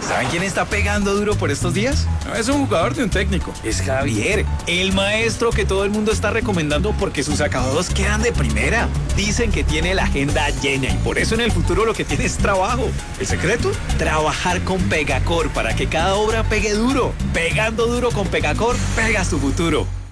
¿Saben quién está pegando duro por estos días? No es un jugador de un técnico. Es Javier, el maestro que todo el mundo está recomendando porque sus acabados quedan de primera. Dicen que tiene la agenda llena y por eso en el futuro lo que tiene es trabajo. ¿El secreto? Trabajar con Pegacor para que cada obra pegue duro. Pegando duro con Pegacor, pegas tu futuro.